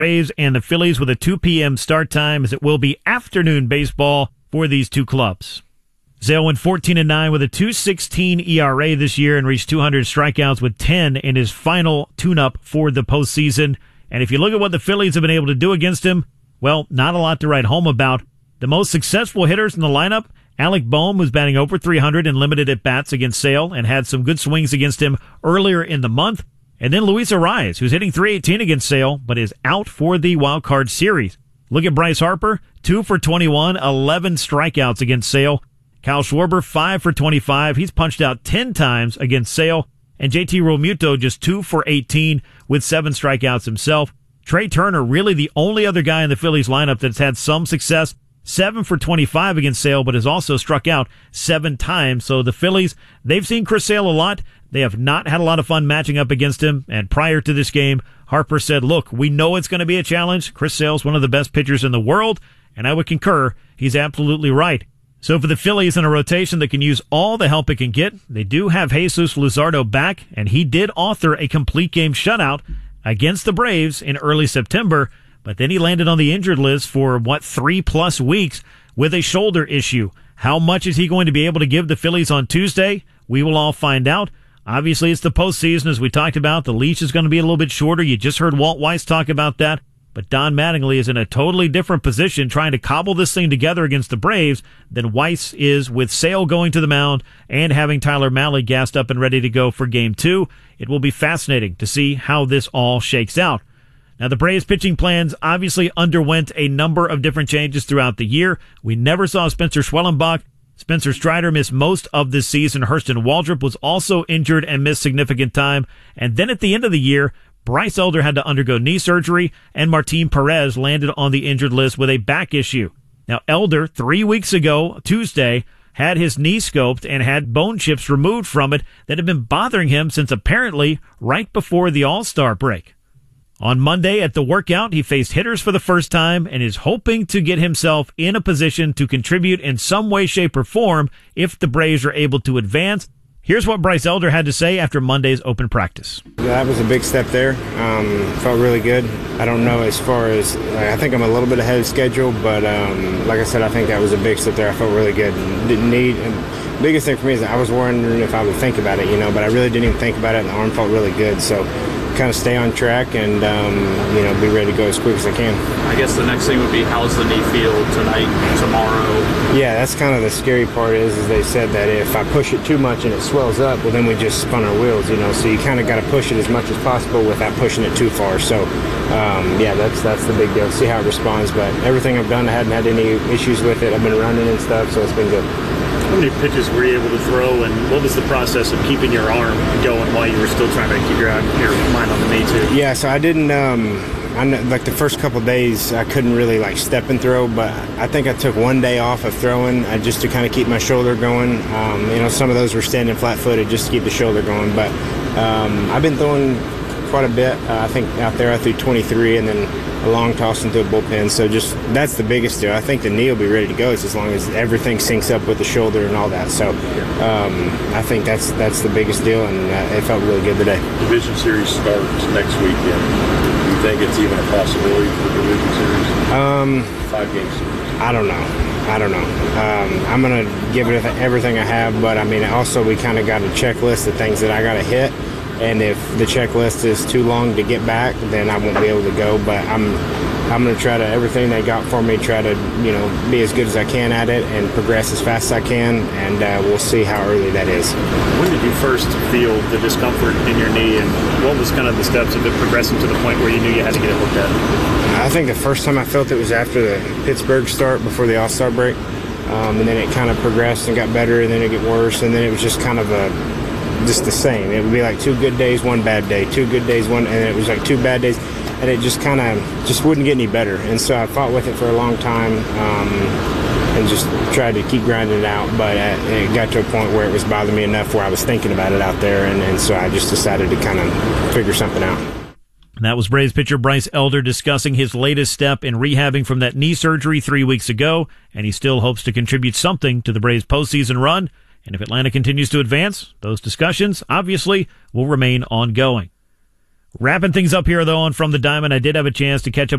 Braves and the Phillies with a 2 p.m. start time, as it will be afternoon baseball for these two clubs. Sale went 14-9 with a 2.16 ERA this year and reached 200 strikeouts with 10 in his final tune-up for the postseason. And if you look at what the Phillies have been able to do against him, well, not a lot to write home about. The most successful hitters in the lineup, Alec Boehm, was batting over 300 in limited at-bats against Sale and had some good swings against him earlier in the month. And then Luis Arraez, who's hitting 318 against Sale, but is out for the wild card series. Look at Bryce Harper, 2 for 21, 11 strikeouts against Sale. Kyle Schwarber, 5 for 25. He's punched out 10 times against Sale. And JT Realmuto, just 2 for 18 with 7 strikeouts himself. Trey Turner, really the only other guy in the Phillies lineup that's had some success. 7 for 25 against Sale, but has also struck out 7 times. So the Phillies, they've seen Chris Sale a lot. They have not had a lot of fun matching up against him. And prior to this game, Harper said, look, we know it's going to be a challenge. Chris Sale's one of the best pitchers in the world. And I would concur, he's absolutely right. So for the Phillies in a rotation that can use all the help it can get, they do have Jesus Luzardo back, and he did author a complete game shutout against the Braves in early September, but then he landed on the injured list for, 3+ weeks with a shoulder issue. How much is he going to be able to give the Phillies on Tuesday? We will all find out. Obviously, it's the postseason, as we talked about. The leash is going to be a little bit shorter. You just heard Walt Weiss talk about that. But Don Mattingly is in a totally different position trying to cobble this thing together against the Braves than Weiss is with Sale going to the mound and having Tyler Mahle gassed up and ready to go for Game 2. It will be fascinating to see how this all shakes out. Now, the Braves pitching plans obviously underwent a number of different changes throughout the year. We never saw Spencer Schwellenbach. Spencer Strider missed most of this season. Hurston Waldrop was also injured and missed significant time. And then at the end of the year, Bryce Elder had to undergo knee surgery, and Martin Perez landed on the injured list with a back issue. Now, Elder, 3 weeks ago, Tuesday, had his knee scoped and had bone chips removed from it that had been bothering him since apparently right before the All-Star break. On Monday at the workout, he faced hitters for the first time and is hoping to get himself in a position to contribute in some way, shape, or form if the Braves are able to advance. Here's what Bryce Elder had to say after Monday's open practice. That was a big step there. Felt really good. I don't know as far as, I think I'm a little bit ahead of schedule, but like I said, I think that was a big step there. I felt really good. Didn't need, and the biggest thing for me is I was wondering if I would think about it, but I really didn't even think about it, and the arm felt really good. So kind of stay on track and, be ready to go as quick as I can. I guess the next thing would be, how's the knee feel tonight, tomorrow? Yeah, that's kind of the scary part is they said that if I push it too much and it swells up, well, then we just spun our wheels, so you kind of got to push it as much as possible without pushing it too far. So, that's the big deal. See how it responds, but everything I've done, I hadn't had any issues with it. I've been running and stuff, so it's been good. How many pitches were you able to throw, and what was the process of keeping your arm going while you were still trying to keep your mind on the knee too? Yeah, so I didn't, like the first couple of days, I couldn't really step and throw, but I think I took one day off of throwing just to kind of keep my shoulder going. Some of those were standing flat-footed just to keep the shoulder going, but I've been throwing quite a bit. I think out there I threw 23 and then a long toss into a bullpen. So just that's the biggest deal. I think the knee will be ready to go as long as everything syncs up with the shoulder and all that. So I think that's the biggest deal, and it felt really good today. Division Series starts next weekend. Do you think it's even a possibility for the Division Series? 5-game series. I don't know. I'm going to give it everything I have, but also we kind of got a checklist of things that I got to hit. And if the checklist is too long to get back, then I won't be able to go. But I'm going to try to, everything they got for me, try to, be as good as I can at it and progress as fast as I can. And we'll see how early that is. When did you first feel the discomfort in your knee, and what was kind of the steps of it progressing to the point where you knew you had to get it looked at? I think the first time I felt it was after the Pittsburgh start before the All-Star break. And then it kind of progressed and got better, and then it got worse. And then it was just kind of just the same. It would be like 2 good days, 1 bad day, 2 good days, 1, and it was like 2 bad days, and it just kind of just wouldn't get any better. And so I fought with it for a long time and just tried to keep grinding it out, but it got to a point where it was bothering me enough where I was thinking about it out there, and so I just decided to kind of figure something out. That was Braves pitcher Bryce Elder discussing his latest step in rehabbing from that knee surgery 3 weeks ago, and he still hopes to contribute something to the Braves' postseason run. And if Atlanta continues to advance, those discussions, obviously, will remain ongoing. Wrapping things up here, though, on From the Diamond, I did have a chance to catch up